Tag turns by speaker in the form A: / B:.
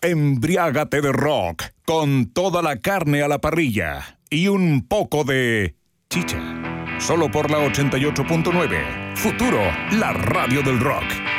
A: Embriágate de rock con toda la carne a la parrilla y un poco de chicha. Solo por la 88.9. Futuro, la radio del rock.